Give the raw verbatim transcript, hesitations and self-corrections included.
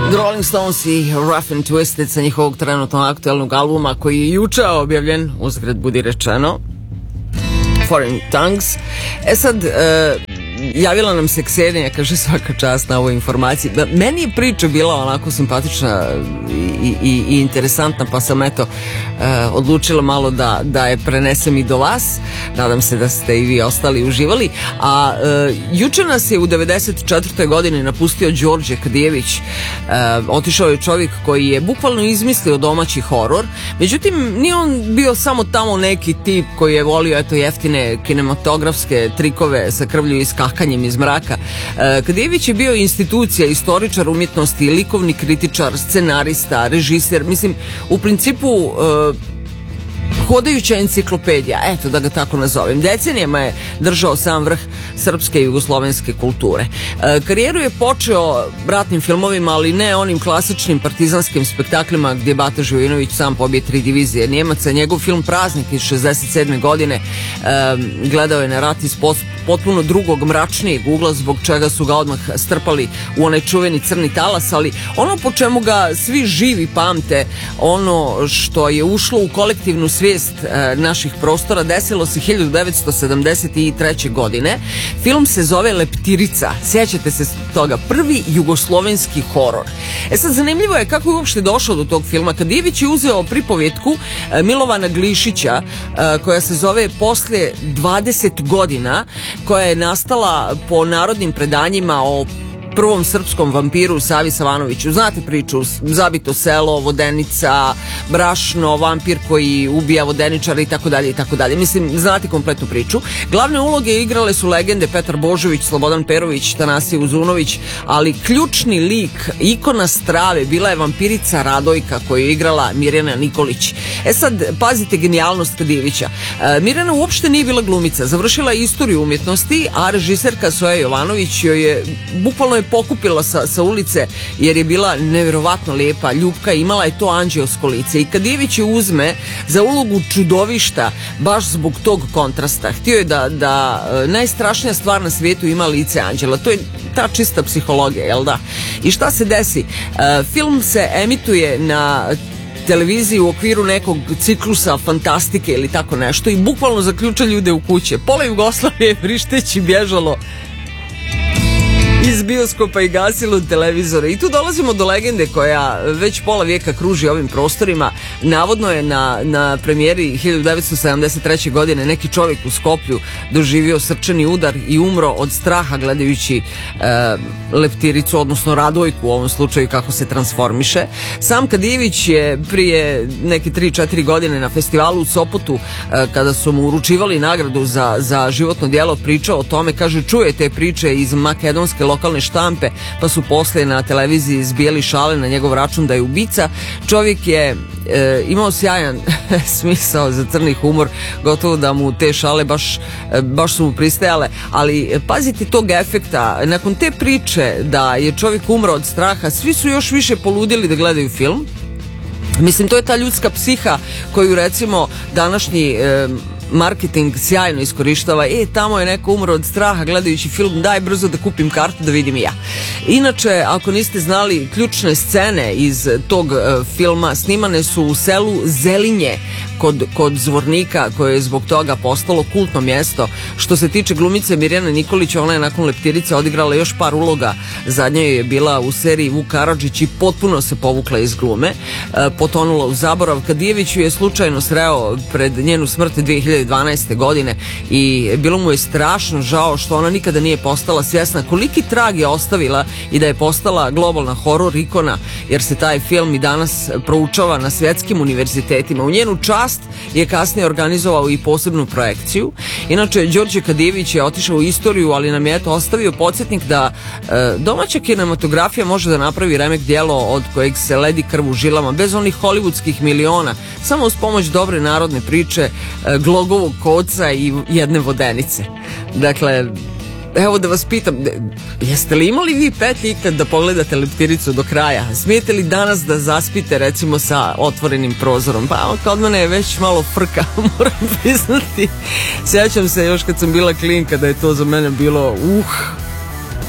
Rolling Stones i Rough and Twisted sa njihovog trenutno aktualnog albuma koji je juče objavljen, uzgred budi rečeno, Foreign Tongues. E sad, e, javila nam se Ksenija, kaže svaka čast na ovoj informaciji. Meni je priča bila onako simpatična i, i, i interesantna, pa sam eto e, odlučila malo da, da je prenesem i do vas. Nadam se da ste i vi ostali uživali. A e, juče nas je u devedeset četvrtoj godini napustio Đorđe Kadijević. E, otišao je čovjek koji je bukvalno izmislio domaći horor. Međutim, nije on bio samo tamo neki tip koji je volio eto jeftine kinematografske trikove sa krvlju i skakanjem iz mraka. E, Kadijević je bio institucija, istoričar umjetnosti, likovni kritičar, scenarista, režiser. Mislim, u principu e, hodajuća enciklopedija, eto da ga tako nazovem. Decenijama je držao sam vrh srpske i jugoslovenske kulture. E, karijeru je počeo ratnim filmovima, ali ne onim klasičnim partizanskim spektaklima gdje Bata Živojinović sam pobije tri divizije Njemaca. Njegov film Praznik iz šezdeset sedme godine e, gledao je na rat iz potpuno drugog, mračnijeg ugla, zbog čega su ga odmah strpali u onaj čuveni crni talas, ali ono po čemu ga svi živi pamte, ono što je ušlo u kolektivnu svijest e, naših prostora, desilo se hiljadu devetsto sedamdeset treće godine. Film se zove Leptirica. Sjećate se toga? Prvi jugoslovenski horor. E sad, zanimljivo je kako je uopšte došao do tog filma. Kadijević je uzeo pripovjetku e, Milovana Glišića e, koja se zove Poslije dvadeset godina, koja je nastala po narodnim predanjima o prvom srpskom vampiru Savi Savanoviću. Znate priču, Zabito selo, Vodenica, brašno, vampir koji ubija vodeničara i tako dalje i tako dalje. Mislim, znate kompletnu priču. Glavne uloge igrale su legende Petar Božović, Slobodan Perović, Tanasije Uzunović, ali ključni lik, ikona strave, bila je vampirica Radojka koju je igrala Mirjana Nikolić. E sad, pazite genijalnost Kadijevića. E, Mirjana uopšte nije bila glumica, završila je istoriju umjetnosti, a režiserka Soja Jovanović joj je bukvalno je pokupila sa, sa ulice jer je bila nevjerovatno lijepa, ljubka, imala je to anđeosko lice i Kadijević je uzme za ulogu čudovišta baš zbog tog kontrasta. Htio je da, da najstrašnija stvar na svijetu ima lice anđela. To je ta čista psihologija, jel da? I šta se desi? E, film se emituje na televiziji u okviru nekog ciklusa fantastike ili tako nešto i bukvalno zaključa ljude u kuće. Pola Jugoslavije vrišteći bježalo iz bioskopa i gasilo televizore. I tu dolazimo do legende koja već pola vijeka kruži ovim prostorima. Navodno je na, na premijeri hiljadu devetsto sedamdeset treće godine neki čovjek u Skoplju doživio srčani udar i umro od straha gledajući e, leptiricu, odnosno Radojku u ovom slučaju kako se transformiše. Sam Kadijević je prije neke tri četiri godine na festivalu u Sopotu e, kada su mu uručivali nagradu za, za životno djelo pričao o tome, kaže, čuje te priče iz makedonske lokalne štampe, pa su poslije na televiziji izbijali šale na njegov račun da je ubica. Čovjek je e, imao sjajan smisao za crni humor, gotovo da mu te šale baš, baš su mu pristajale, ali pazite tog efekta. Nakon te priče da je čovjek umro od straha, svi su još više poludili da gledaju film. Mislim, to je ta ljudska psiha koju recimo današnji e, marketing sjajno iskorištava. E, tamo je neko umro od straha gledajući film, daj brzo da kupim kartu da vidim i ja. Inače, ako niste znali, ključne scene iz tog uh, filma snimane su u selu Zelinje kod, kod Zvornika, koje je zbog toga postalo kultno mjesto. Što se tiče glumice Mirjane Nikolić, ona je nakon Leptirice odigrala još par uloga. Zadnja je bila u seriji Vuk Karadžić i potpuno se povukla iz glume, uh, potonula u zaborav. Kadijević ju je slučajno sreo pred njenu smrt dvije hiljade dvanaeste godine i bilo mu je strašno žao što ona nikada nije postala svjesna koliki trag je ostavila i da je postala globalna horor ikona, jer se taj film i danas proučava na svjetskim univerzitetima. U njenu čast je kasnije organizovao i posebnu projekciju. Inače, Đorđe Kadijević je otišao u istoriju, ali nam je eto ostavio podsjetnik da e, domaća kinematografija može da napravi remek djelo od kojeg se ledi krv u žilama, bez onih hollywoodskih miliona, samo uz pomoć dobre narodne priče, e, glogovog koca i jedne vodenice. Dakle, evo da vas pitam, jeste li imali vi petlji ikad da pogledate Leptiricu do kraja? Smijete li danas da zaspite recimo sa otvorenim prozorom? Pa kod mene je već malo frka, moram priznati. Sjećam se još kad sam bila klinka da je to za mene bilo uh